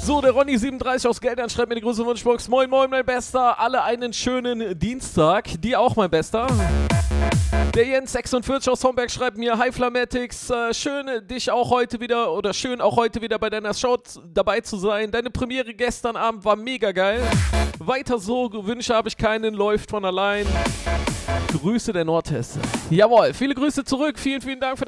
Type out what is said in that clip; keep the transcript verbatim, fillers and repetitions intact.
So, der Ronny siebenunddreißig aus Geldern schreibt mir die große Wunschbox. Moin, moin, mein Bester. Alle einen schönen Dienstag. Dir auch, mein Bester. Der Jens sechsundvierzig aus Homberg schreibt mir, hi Flamatics, äh, schön dich auch heute wieder, oder schön auch heute wieder bei deiner Show z- dabei zu sein. Deine Premiere gestern Abend war mega geil. Weiter so, Wünsche habe ich keinen, läuft von allein. Grüße der Nordhesse. Jawohl, viele Grüße zurück, vielen, vielen Dank für